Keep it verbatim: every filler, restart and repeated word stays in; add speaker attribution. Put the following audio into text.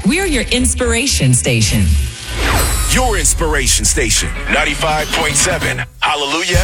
Speaker 1: We're your inspiration station.
Speaker 2: Your inspiration station, ninety-five point seven. Hallelujah.